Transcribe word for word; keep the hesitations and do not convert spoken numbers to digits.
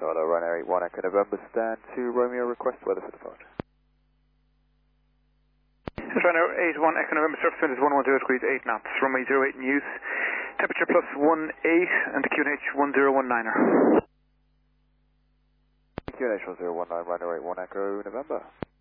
Hello, Ryanair eight one Echo November, stand to Romeo, request weather for the phone. Ryanair eight one Echo November, surface wind is one one zero degrees, eight knots, runway zero eight in use, temperature plus one eight, and the Q N H one zero one niner. Q N H one zero one nine, Ryanair eight one Echo November.